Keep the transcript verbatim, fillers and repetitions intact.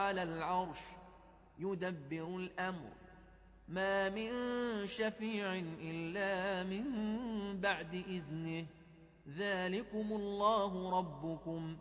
على العرش يدبر الأمر ما من شفيع إلا من بعد إذنه ذلكم الله ربكم